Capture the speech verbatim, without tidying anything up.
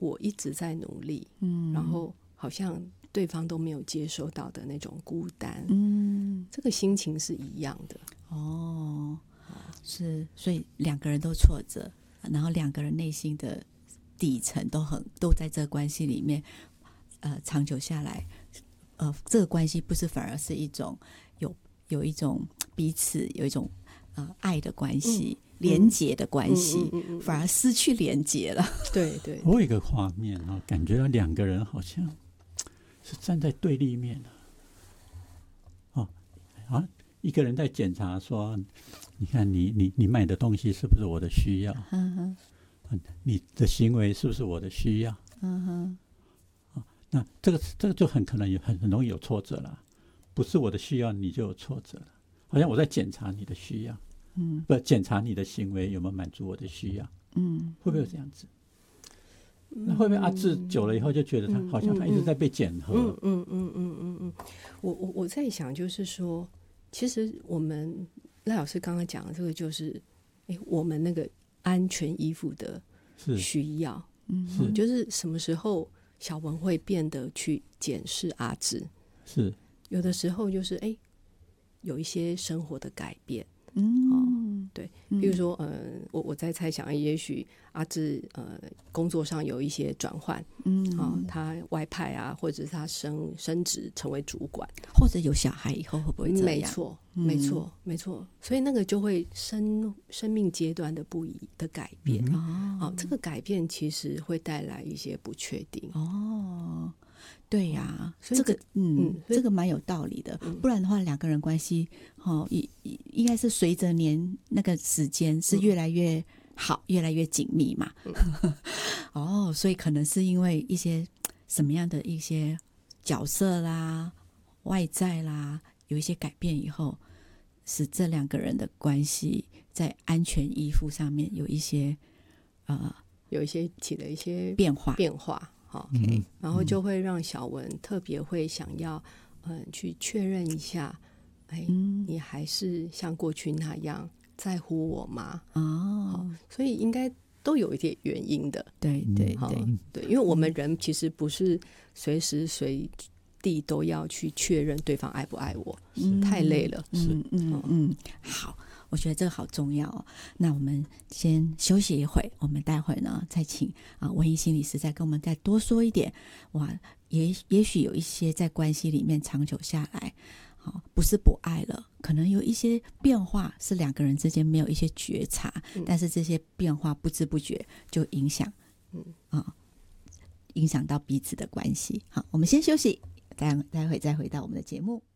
我一直在努力， 嗯， 然后好像对方都没有接收到的那种孤单， 嗯， 这个心情是一样的。 哦，是，所以两个人都挫折，然后两个人内心的底层都很都在这个关系里面，呃，长久下来，呃，这个关系不是反而是一种有有一种彼此有一种呃爱的关系。嗯，连结的关系，嗯嗯嗯嗯，反而失去连结了。 对对， 我有一个画面啊，感觉到两个人好像是站在对立面的。哦，啊，一个人在检查说，你看你你你买的东西是不是我的需要？嗯哼，你的行为是不是我的需要？嗯哼，啊，那这个这个就很可能有很很容易有挫折了。不是我的需要，你就有挫折了。好像我在检查你的需要。嗯，不检查你的行为有没有满足我的需要，嗯，会不会有这样子？嗯，那会不会阿志久了以后就觉得他、嗯、好像他一直在被检核？ 嗯嗯嗯嗯嗯嗯，我我我在想，就是说，其实我们赖老师刚刚讲的这个，就是哎，我们那个安全依附的需要，嗯，是就是什么时候小文会变得去检视阿志？是有的时候就是哎，有一些生活的改变。嗯、哦，对，比如说，呃，我我在猜想，也许阿志呃工作上有一些转换，嗯，啊、哦，他外派啊，或者是他升升职成为主管， 或者有小孩以后会不会这样？ 没错，没错，嗯、没错，所以那个就会生生命阶段的不一的改变，嗯、哦，这个改变其实会带来一些不确定哦。对呀、啊，这个嗯，嗯这个蛮有道理的。嗯、不然的话，两个人关系哦，应应该是随着年那个时间是越来越好，嗯、越来越紧密嘛。嗯、哦，所以可能是因为一些什么样的一些角色啦、外在啦，有一些改变以后，使这两个人的关系在安全依附上面有一些呃， 有一些起了一些变化变化。Okay, 然后就会让小文特别会想要，嗯，去确认一下，哎，嗯、你还是像过去那样在乎我吗？哦，所以应该都有一点原因的。 对对对对，因为我们人其实不是随时随地都要去确认对方爱不爱我，嗯、太累了。 嗯嗯嗯，好。我觉得这个好重要哦。那我们先休息一会，我们待会呢再请啊文怡心理师再跟我们再多说一点。哇，也也许有一些在关系里面长久下来，啊，不是不爱了，可能有一些变化是两个人之间没有一些觉察，嗯、但是这些变化不知不觉就影响，嗯啊，影响到彼此的关系。好，我们先休息，待待会再回到我们的节目。